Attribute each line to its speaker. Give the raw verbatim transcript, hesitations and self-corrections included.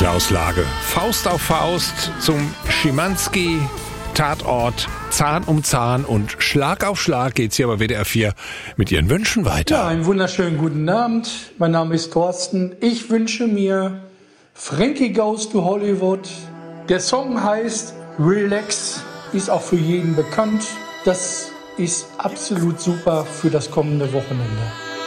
Speaker 1: Klaus Lage. Faust auf Faust zum Schimanski Tatort, Zahn um Zahn und Schlag auf Schlag geht's hier bei W D R vier mit Ihren Wünschen weiter.
Speaker 2: Ja, einen wunderschönen guten Abend. Mein Name ist Thorsten. Ich wünsche mir Frankie Goes to Hollywood. Der Song heißt Relax, ist auch für jeden bekannt. Das ist absolut super für das kommende Wochenende.